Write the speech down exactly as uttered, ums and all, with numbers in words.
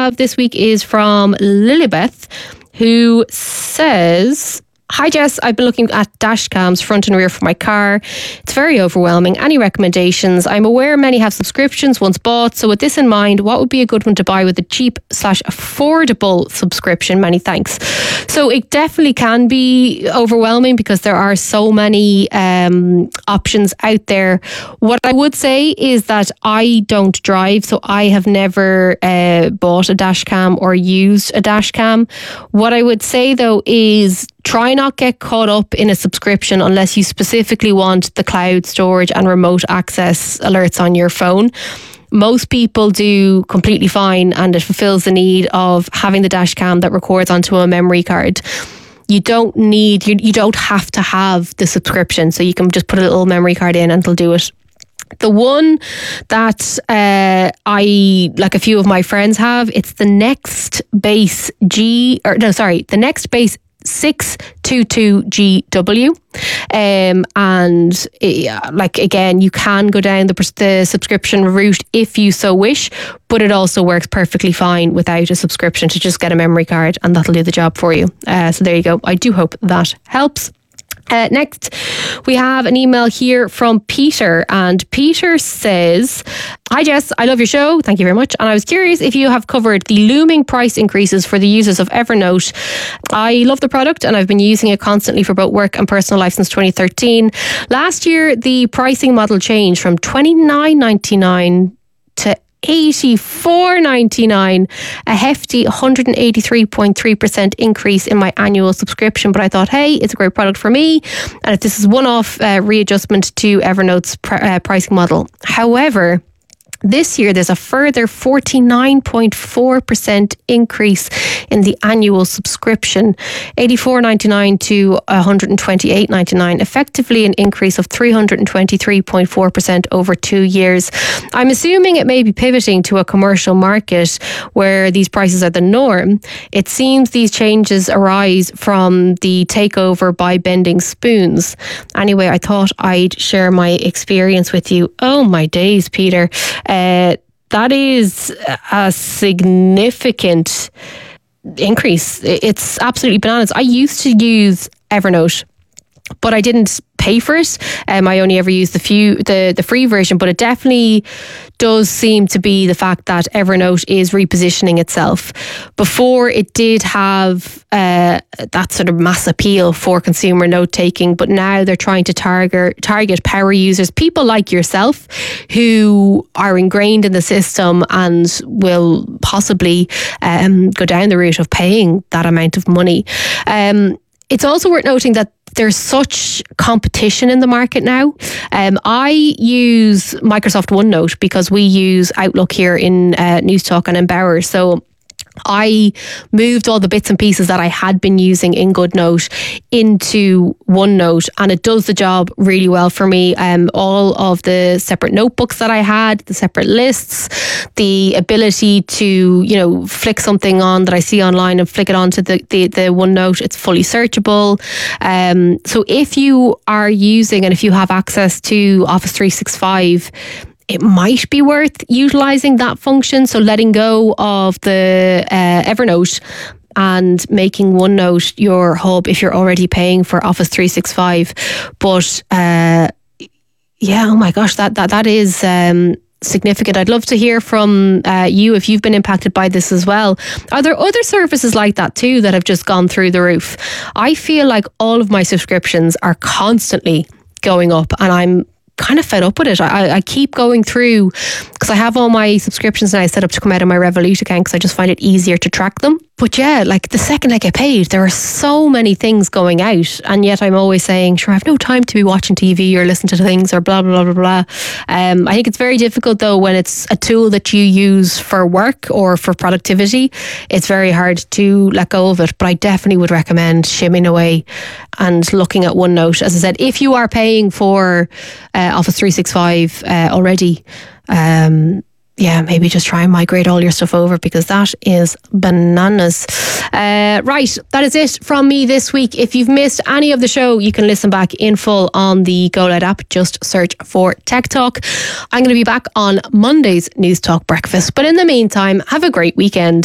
have this week is from Lilibeth, who says... Hi Jess, I've been looking at dash cams front and rear for my car. It's very overwhelming. Any recommendations? I'm aware many have subscriptions once bought, so with this in mind, what would be a good one to buy with a cheap slash affordable subscription? Many thanks. So it definitely can be overwhelming because there are so many um, options out there. What I would say is that I don't drive, so I have never uh, bought a dash cam or used a dash cam. What I would say though is try not get caught up in a subscription unless you specifically want the cloud storage and remote access alerts on your phone. Most people do completely fine and it fulfills the need of having the dash cam that records onto a memory card. You don't need, you, you don't have to have the subscription, so you can just put a little memory card in and it'll do it. The one that uh, I, like a few of my friends have, it's the Next Base G, or no, sorry, the Next Base six twenty-two G W, um, and uh, like again, you can go down the, the subscription route if you so wish, but it also works perfectly fine without a subscription to just get a memory card and that'll do the job for you. Uh, so there you go. I do hope that helps. Uh, next, we have an email here from Peter, and Peter says, hi Jess, I love your show, thank you very much, and I was curious if you have covered the looming price increases for the users of Evernote. I love the product and I've been using it constantly for both work and personal life since twenty thirteen. Last year, the pricing model changed from twenty-nine ninety-nine to eighty-four ninety-nine, a hefty one hundred eighty-three point three percent increase in my annual subscription. But I thought, hey, it's a great product for me, and if this is one-off uh, readjustment to Evernote's pr- uh, pricing model. However, this year, there's a further forty-nine point four percent increase in the annual subscription, eighty-four ninety-nine to one hundred twenty-eight ninety-nine, effectively an increase of three hundred twenty-three point four percent over two years. I'm assuming it may be pivoting to a commercial market where these prices are the norm. It seems these changes arise from the takeover by Bending Spoons. Anyway, I thought I'd share my experience with you. Oh my days, Peter. Uh, that is a significant increase. It's absolutely bananas. I used to use Evernote, but I didn't pay for it. Um, I only ever used the few the the free version, but it definitely does seem to be the fact that Evernote is repositioning itself. Before, it did have uh, that sort of mass appeal for consumer note taking, but now they're trying to target target power users, people like yourself who are ingrained in the system and will possibly um, go down the route of paying that amount of money. Um, it's also worth noting that there's such competition in the market now. Um, I use Microsoft OneNote because we use Outlook here in uh, News Talk and in Bauer. So I moved all the bits and pieces that I had been using in GoodNote into OneNote, and it does the job really well for me. Um, all of the separate notebooks that I had, the separate lists, the ability to, you know, flick something on that I see online and flick it onto the, the, the OneNote. It's fully searchable. Um, so if you are using and if you have access to Office three sixty-five, it might be worth utilising that function. So letting go of the uh, Evernote and making OneNote your hub if you're already paying for Office three sixty-five. But uh, yeah, oh my gosh, that that that is um, significant. I'd love to hear from uh, you if you've been impacted by this as well. Are there other services like that too that have just gone through the roof? I feel like all of my subscriptions are constantly going up, and I'm kind of fed up with it. I, I keep going through because I have all my subscriptions now set up to come out of my Revolut account because I just find it easier to track them. But yeah, like the second I get paid, there are so many things going out, and yet I'm always saying, sure, I have no time to be watching T V or listening to things or blah, blah, blah, blah, blah. Um, I think it's very difficult though when it's a tool that you use for work or for productivity. It's very hard to let go of it, but I definitely would recommend shimming away and looking at OneNote. As I said, if you are paying for uh, Office three sixty-five uh, already, um, yeah, maybe just try and migrate all your stuff over because that is bananas. Uh, right, that is it from me this week. If you've missed any of the show, you can listen back in full on the Go Loud app. Just search for Tech Talk. I'm going to be back on Monday's News Talk Breakfast. But in the meantime, have a great weekend.